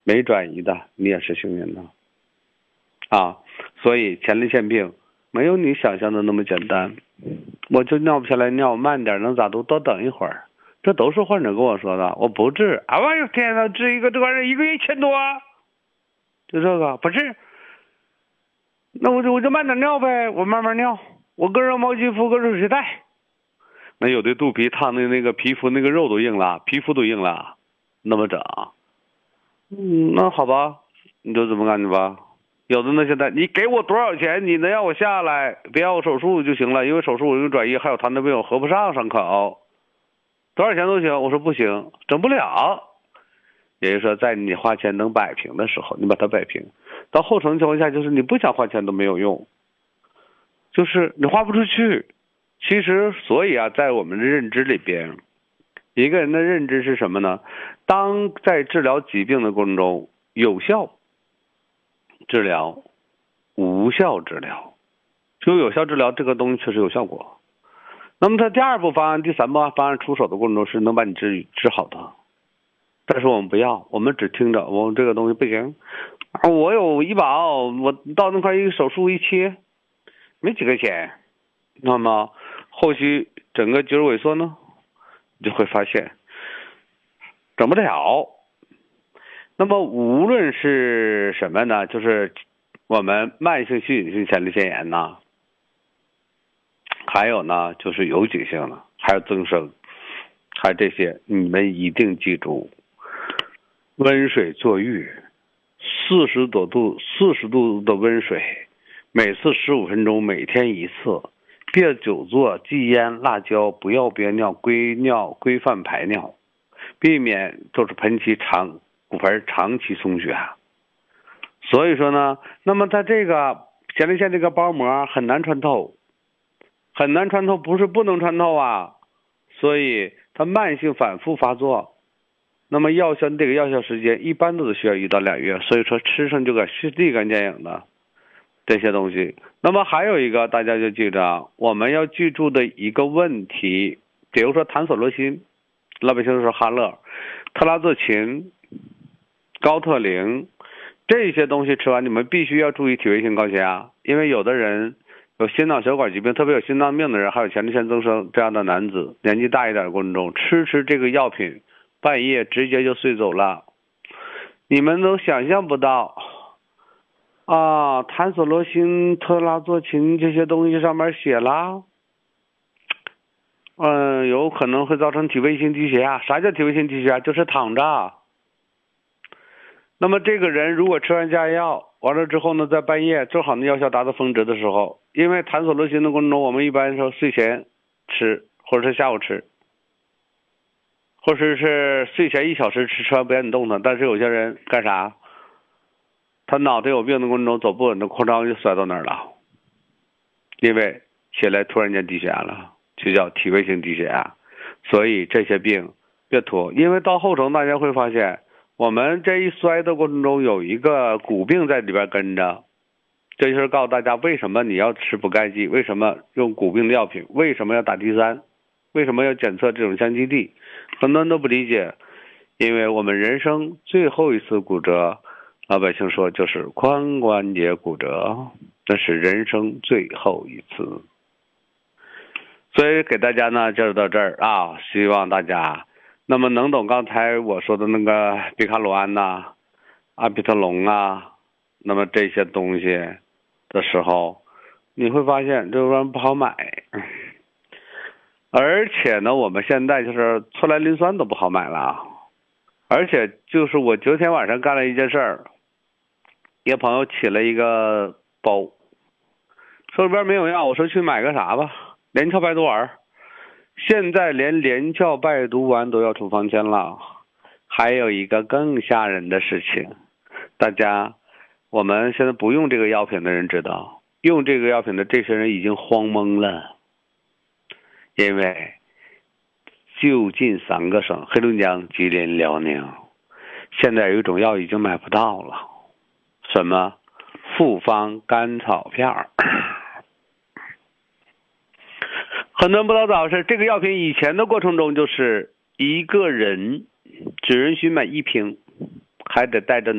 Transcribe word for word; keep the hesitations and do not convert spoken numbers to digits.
没转移的，你也是幸运的啊。所以前列腺病没有你想象的那么简单，我就尿不下来，尿慢点能咋都多等一会儿，这都是患者跟我说的。我不治啊，我天哪，治一个这玩意儿一个月一千多，就这个不治，那我就我就慢点尿呗，我慢慢尿，我搁热毛巾敷个热水袋。那有的肚皮烫的那个皮肤那个肉都硬了，皮肤都硬了，那么整，嗯，那好吧，你就这么干的吧。有的呢，现在你给我多少钱，你能让我下来，别让我手术就行了，因为手术我有转移，还有糖尿病，我合不上伤口，多少钱都行。我说不行，整不了。也就是说，在你花钱能摆平的时候，你把它摆平。到后程情况下，就是你不想花钱都没有用，就是你花不出去。其实，所以啊，在我们的认知里边，一个人的认知是什么呢？当在治疗疾病的过程中，有效治疗、无效治疗，就有效治疗这个东西确实有效果。那么它第二步方案、第三步方案出手的过程中是能把你治治好的，但是我们不要，我们只听着，我们这个东西不行啊！我有医保，我到那块一手术一切，没几个钱，那么后续整个肌肉萎缩呢，你就会发现整不了。那么无论是什么呢，就是我们慢性吸引性前列腺炎呢，还有呢就是有急性的，还有增生，还有这些，你们一定记住，温水坐浴，四十多度四十度的温水，每次十五分钟，每天一次，别久坐，忌烟辣椒，不要憋尿，规尿规范排尿，避免就是盆期长骨盆长期松弛。所以说呢，那么在这个前列腺这个包膜很难穿透，很难穿透，不是不能穿透啊，所以它慢性反复发作。那么药效这个药效时间一般都是需要一到两月，所以说吃上就该立竿见影的这些东西。那么还有一个大家就记着，我们要记住的一个问题，比如说坦索罗辛，老百姓说哈乐、特拉唑嗪、高特灵这些东西吃完，你们必须要注意体位性高血压，因为有的人有心脑血管疾病，特别有心脏病的人，还有前列腺增生这样的男子，年纪大一点的过程中吃吃这个药品，半夜直接就睡走了，你们都想象不到啊！坦索罗辛、特拉唑嗪这些东西上面写了，嗯，有可能会造成体位性低血压。啥叫体位性低血压？就是躺着。那么这个人如果吃完降压药完了之后呢，在半夜正好那药效达到峰值的时候，因为坦索罗辛的过程中，我们一般说睡前吃，或者是下午吃，或者是睡前一小时吃，吃完不让你动弹。但是有些人干啥？他脑袋有病的过程中走不稳的扩张就摔到那儿了，因为起来突然间低血压了，就叫体位性低血压。所以这些病别拖，因为到后程大家会发现，我们这一摔的过程中有一个骨病在里边跟着。这就是告诉大家为什么你要吃补钙剂，为什么用骨病的药品，为什么要打 D 三，为什么要检测这种香基地，很多人都不理解。因为我们人生最后一次骨折，老百姓说就是髋关节骨折，这是人生最后一次。所以给大家呢就是到这儿啊，希望大家那么能懂刚才我说的那个比卡鲁安呐、阿比特龙啊，那么这些东西的时候，你会发现这玩意不好买，而且呢，我们现在就是唑来磷酸都不好买了，而且就是我昨天晚上干了一件事儿，一个朋友起了一个包，手里边没有药，我说去买个啥吧，连翘拜毒丸，现在连连翘拜毒丸都要处方签了。还有一个更吓人的事情，大家我们现在不用这个药品的人知道，用这个药品的这些人已经慌懵了，因为就近三个省，黑龙江、吉林、辽宁，现在有一种药已经买不到了，什么复方甘草片。很多人不知道咋回事，这个药品以前的过程中就是一个人只允许买一瓶， 还得带着